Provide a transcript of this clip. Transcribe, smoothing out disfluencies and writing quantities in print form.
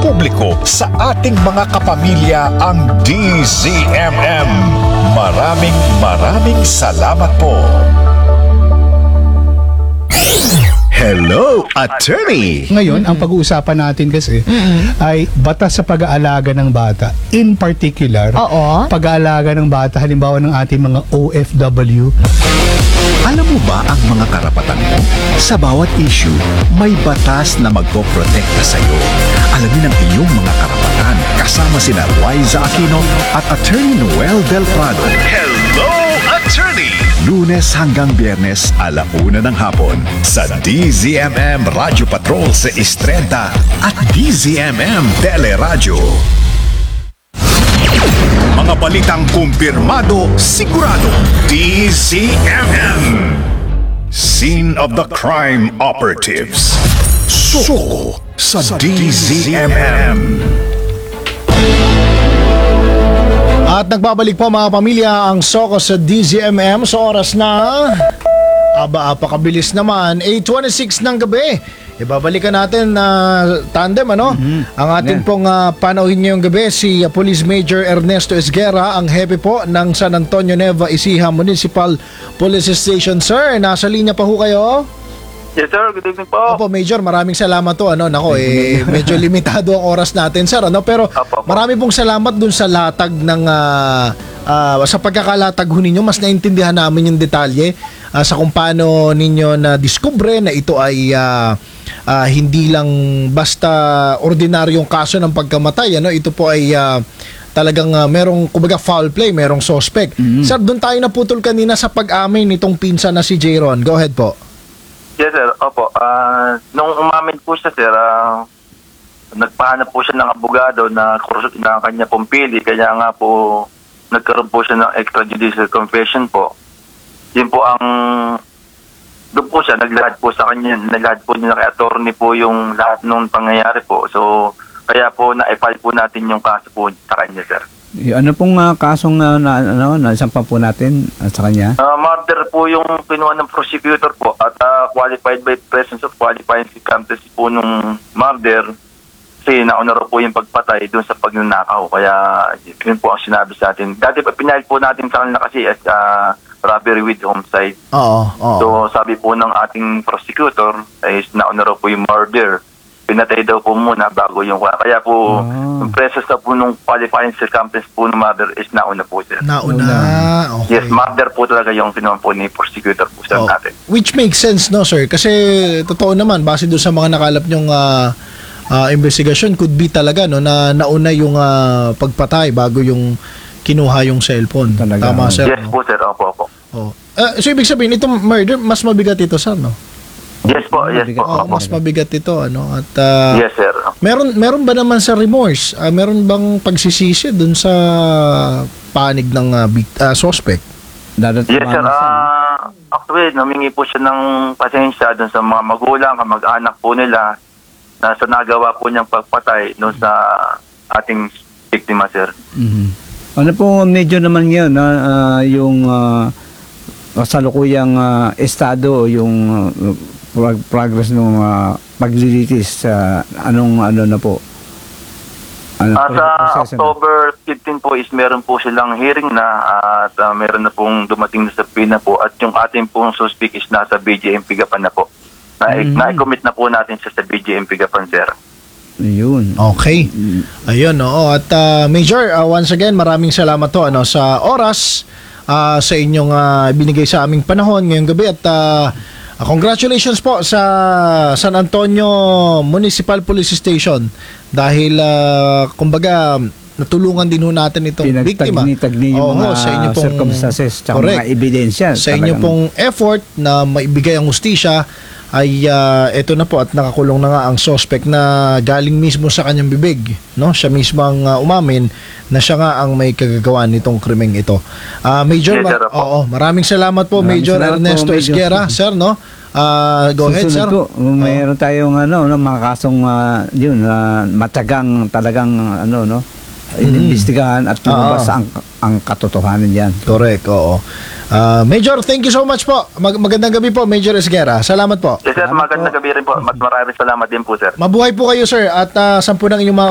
publiko sa ating mga kapamilya ang DZMM. Maraming salamat po. Hello, attorney! Ngayon, ang pag-uusapan natin kasi ay batas sa pag-aalaga ng bata. In particular, pag-aalaga ng bata, halimbawa ng ating mga OFW. Alam mo ba ang mga karapatan mo? Sa bawat issue, may batas na magpoprotekta sa iyo. Alamin ang iyong mga karapatan kasama sina Liza Aquino at Attorney Noel Del Prado. Hello, attorney! Lunes hanggang Biyernes, 1:00 ng hapon sa DZMM Radio Patrol sa Istrenta at DZMM Teleradyo. Mga balitang kumpirmado, sigurado. DZMM. Scene of the Crime Operatives. Soko sa DZMM. At nagbabalik po mga pamilya ang Soko sa DZMM sa oras na apakabilis naman 8:26 ng gabi. Ibabalikan natin tandem ang ating pong panauhin ngayong gabi si Police Major Ernesto Esguera, ang hepe po ng San Antonio Nueva Ecija Municipal Police Station. Sir, nasa linya pa ho kayo? Yes sir, good evening po. Opo Major, maraming salamat to. Medyo limitado ang oras natin sir, pero marami pong salamat dun sa latag ng sa pagkakalatag ho ninyo. Mas naintindihan namin yung detalye sa kung paano ninyo na-discover na ito ay hindi lang basta ordinaryong kaso ng pagkamatay. Ito po ay talagang merong kumbaga foul play, merong suspect. Sir, doon tayo naputol kanina sa pag-amin nitong pinsan na si Jayron. Go ahead po. Yes sir, opo. Nung umamin po siya sir, nagpahanap po siya ng abogado na kanya pong pili. Kaya nga po nagkaroon po siya ng extrajudicial confession po. Yun po ang doon po siya, naglahad po sa kanya, naglahad po niya kay attorney po yung lahat nung pangyayari po. So, kaya po na-file po natin yung kaso po sa kanya, sir. Ano pong kasong naisampan po natin sa kanya? Murder po yung kinuha ng prosecutor po at qualified by presence of qualifying circumstances po nung murder. Kasi nauna raw po yung pagpatay doon sa pagnanakaw. Kaya yun po ang sinabi sa atin. Dati pa pinahil po natin sa kanila kasi as robbery with homicide. So sabi po ng ating prosecutor is nauna raw po yung murder. Pinatay daw po muna bago yung kaya po yung presence na po nung qualifying circumstance po ng murder is nauna po sir. Nauna. Okay. Yes, murder po talaga yung kinuha po ni prosecutor po sa natin. Which makes sense no sir? Kasi totoo naman base doon sa mga nakalap nyong investigation could be talaga na nauna yung pagpatay bago yung kinuha yung cellphone. Talaga. Tama sir? Yes po sir, opo. So ibig sabihin itong murder mas mabigat ito sir no? Yes po, Mas mabigat ito at yes sir. Meron ba naman sa remorse? Meron bang pagsisisi dun sa panig ng suspect? Yes sir, actually namingi po siya ng pasensya dun sa mga magulang, kamag-anak po nila na sa nagawa po niyang pagpatay dun sa ating biktima sir. Ano po medyo naman yun yung kasalukuyang estado o yung progress ng paglilitis anong na po? Sa October 15 po is meron po silang hearing na at meron na pong dumating na sa PINA po at yung ating pong suspect is nasa BJMP Gapan na po. Na-commit na po natin siya sa BJMP Gapan sir. Ayun. Okay. Ayun, at Major, once again, maraming salamat to sa oras sa inyong binigay sa aming panahon ngayong gabi at congratulations po sa San Antonio Municipal Police Station dahil kumbaga natulungan din ho natin itong biktima. Pinagtagni yung sa inyo pong circumstances at mga ebidensya. Sa inyo pong effort na maibigay ang hustisya ay ito na po at nakakulong na nga ang suspect na galing mismo sa kanyang bibig, no? Siya mismo ang umamin na siya nga ang may kagagawa nitong krimeng ito. Major, maraming salamat po Major Ernesto Esguera, sir, no? Go ahead, sir. Mayroon tayong mga kasong yun matagang talagang inimbestigahan at lumabas ang katotohanan diyan. Correct, oo. Major, thank you so much po. Magandang gabi po, Major Esguera. Salamat po. Yes sir, magandang gabi rin po. Maraming salamat din po sir. Mabuhay po kayo sir at 10 ng inyong mga